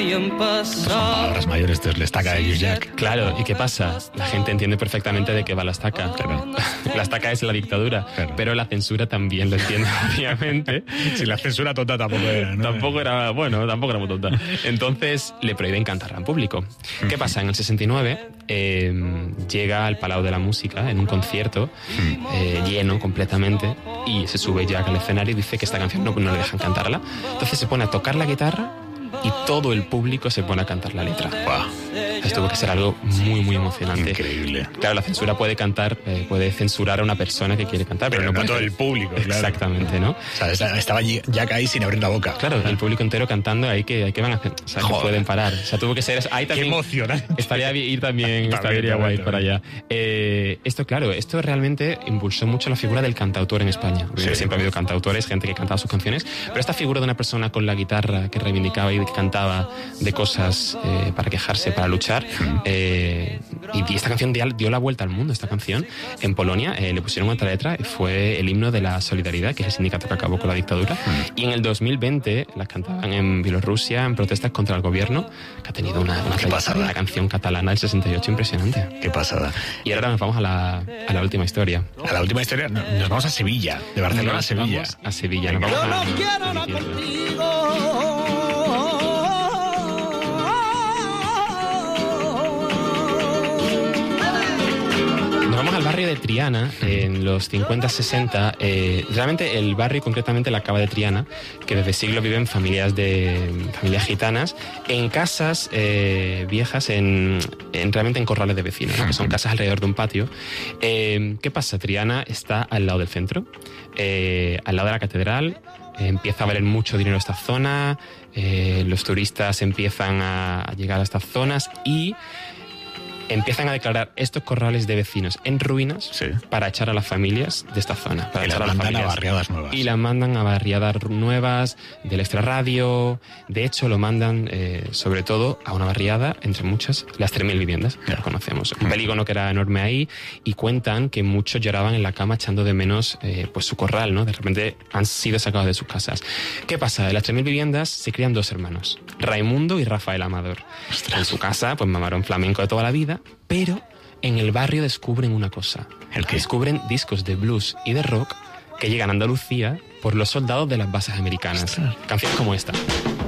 Son palabras mayores, esto es la estaca de Jack. Claro, ¿y qué pasa? La gente entiende perfectamente de qué va la estaca. Claro. La estaca es la dictadura, Claro. pero la censura también lo entiende, obviamente. Si la censura tonta tampoco era, ¿no? Tampoco era muy tonta. Entonces le prohíben cantarla en público. ¿Qué pasa? En el 69 llega al Palau de la Música en un concierto lleno completamente y se sube Jack al escenario y dice que esta canción no le dejan cantarla. Entonces se pone a tocar la guitarra y todo el público se pone a cantar la letra. Wow. Esto tuvo que ser algo muy, muy emocionante. Increíble. Claro, la censura puede censurar a una persona que quiere cantar, pero no todo puede- el público, claro. Exactamente, ¿no? O sea, estaba Jack ahí sin abrir la boca. Claro, el público entero cantando, ahí que van a hacer, o sea, que Joder. pueden parar. O sea, tuvo que ser ahí Qué también. emocionante. Estaría bien ir también, También, estaría guay también. para allá. Esto realmente impulsó mucho la figura del cantautor en España. Sí. Siempre ha habido cantautores, gente que cantaba sus canciones, pero esta figura de una persona con la guitarra que reivindicaba y que cantaba de cosas para quejarse, para luchar, y esta canción dio la vuelta al mundo. Esta canción en Polonia le pusieron otra letra y fue el himno de la solidaridad, que es el sindicato que acabó con la dictadura. Y en el 2020 las cantaban en Bielorrusia en protestas contra el gobierno, que ha tenido una pasada. la canción catalana del 68 impresionante. Qué pasada. Y ahora nos vamos a la última historia. A la última historia nos vamos a Sevilla, de Barcelona a Sevilla. Vamos a Sevilla. Nos vamos a diciembre. Nos vamos al barrio de Triana, en los 50-60. Realmente el barrio, concretamente la Cava de Triana, que desde siglos viven familias gitanas, en casas viejas, realmente en corrales de vecinos, ¿no? Que son casas alrededor de un patio. ¿Qué pasa? Triana está al lado del centro, al lado de la catedral. Empieza a valer mucho dinero esta zona, los turistas empiezan a llegar a estas zonas y empiezan a declarar estos corrales de vecinos en ruinas, Sí. para echar a las familias de esta zona. Para Y las echar a las mandan a familias. barriadas nuevas. Y las mandan a barriadas nuevas, del extrarradio. De hecho, lo mandan sobre todo a una barriada, entre muchas, las 3.000 viviendas, que lo conocemos. Un polígono que era enorme ahí, y cuentan que muchos lloraban en la cama echando de menos pues su corral, ¿no? De repente han sido sacados de sus casas. ¿Qué pasa? En las 3.000 viviendas se crían dos hermanos, Raimundo y Rafael Amador. En su casa, pues mamaron flamenco de toda la vida, pero en el barrio descubren una cosa. ¿El qué? Descubren discos de blues y de rock que llegan a Andalucía por los soldados de las bases americanas. Ostras. Canciones como esta.